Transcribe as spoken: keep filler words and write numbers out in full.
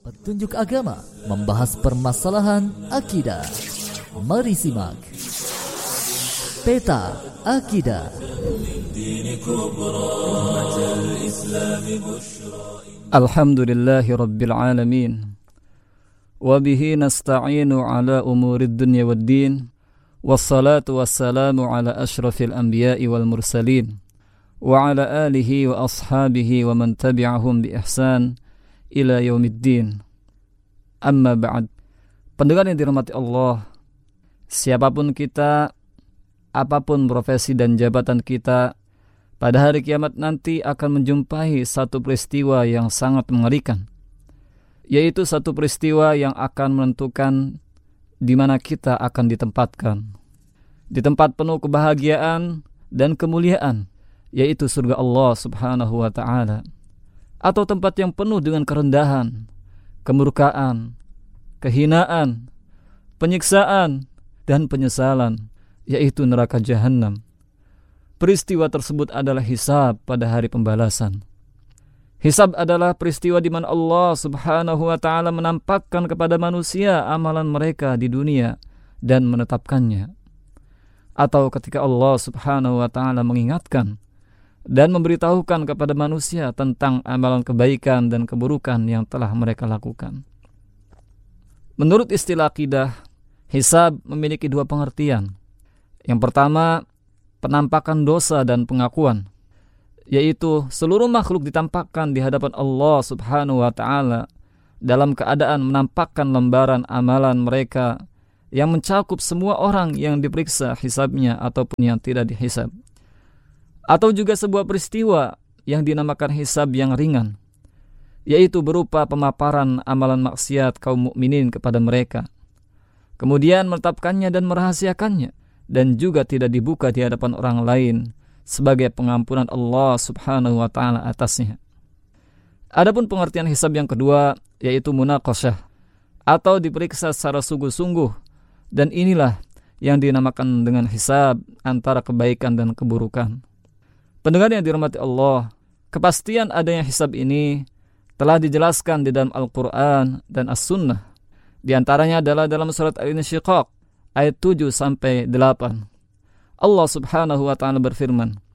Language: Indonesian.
Petunjuk agama membahas permasalahan akidah. Mari simak Peta Akidah. Alhamdulillahi Rabbil Alamin. Wabihi nasta'inu ala umurid dunya wad din. Wassalatu wassalamu ala ashrafil anbiya'i wal mursalin. Wa ala alihi wa ashabihi wa man tabi'ahum bi ihsan ila yaumiddin. Amma ba'd. Pendengar yang dirahmati Allah, siapapun kita, apapun profesi dan jabatan kita, pada hari kiamat nanti akan menjumpai satu peristiwa yang sangat mengerikan, yaitu satu peristiwa yang akan menentukan di mana kita akan ditempatkan, di tempat penuh kebahagiaan dan kemuliaan, yaitu surga Allah Subhanahu wa ta'ala, atau tempat yang penuh dengan kerendahan, kemurkaan, kehinaan, penyiksaan, dan penyesalan, yaitu neraka Jahannam. Peristiwa tersebut adalah hisab pada hari pembalasan. Hisab adalah peristiwa di mana Allah Subhanahu wa ta'ala menampakkan kepada manusia amalan mereka di dunia dan menetapkannya. Atau ketika Allah Subhanahu wa ta'ala mengingatkan dan memberitahukan kepada manusia tentang amalan kebaikan dan keburukan yang telah mereka lakukan. Menurut istilah akidah, hisab memiliki dua pengertian. Yang pertama, penampakan dosa dan pengakuan, yaitu seluruh makhluk ditampakkan di hadapan Allah Subhanahu wa ta'ala dalam keadaan menampakkan lembaran amalan mereka yang mencakup semua orang yang diperiksa hisabnya ataupun yang tidak dihisab. Atau juga sebuah peristiwa yang dinamakan hisab yang ringan, yaitu berupa pemaparan amalan maksiat kaum mukminin kepada mereka, kemudian menetapkannya dan merahasiakannya, dan juga tidak dibuka di hadapan orang lain sebagai pengampunan Allah Subhanahu wa ta'ala atasnya. Adapun pengertian hisab yang kedua, yaitu munaqasyah, atau diperiksa secara sungguh-sungguh, dan inilah yang dinamakan dengan hisab antara kebaikan dan keburukan. Pendengar yang dirahmati Allah, kepastian adanya hisab ini telah dijelaskan di dalam Al-Quran dan As-Sunnah. Di antaranya adalah dalam surat Al-Insyiqaq ayat tujuh sampai delapan. Allah Subhanahu wa ta'ala berfirman,